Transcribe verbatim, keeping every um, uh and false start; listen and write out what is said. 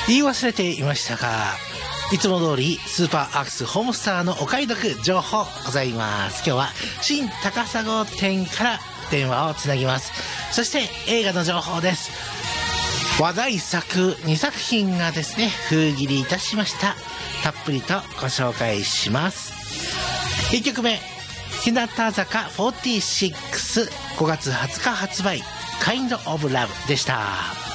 言い忘れていましたが、いつも通りスーパーアクスホームスターのお買い得情報ございます。今日は新高砂店から電話をつなぎます。そして映画の情報です。話題作にさく品がですね封切りいたしました。たっぷりとご紹介します。いっきょくめ、日向坂フォーティーシックスごがつはつか発売、Kind of Love でした。